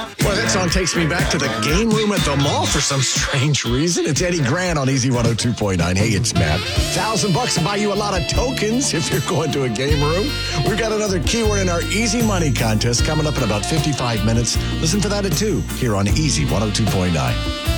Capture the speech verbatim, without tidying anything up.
Well, that song takes me back to the game room at the mall for some strange reason. It's Eddie Grant on Easy one oh two point nine. Hey, it's Matt. Thousand bucks to buy you a lot of tokens if you're going to a game room. We've got another keyword in our Easy Money contest coming up in about fifty-five minutes. Listen for that at two here on Easy one oh two point nine.